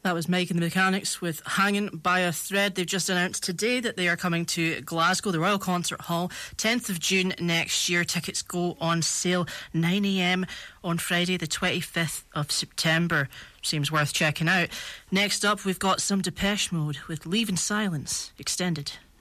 That was Mike and the Mechanics with Hanging by a Thread. They've just announced today that they are coming to Glasgow, the Royal Concert Hall, 10th of June next year. Tickets go on sale 9 a.m. on Friday, the 25th of September. Seems worth checking out. Next up, we've got some Depeche Mode with Leave in Silence Extended.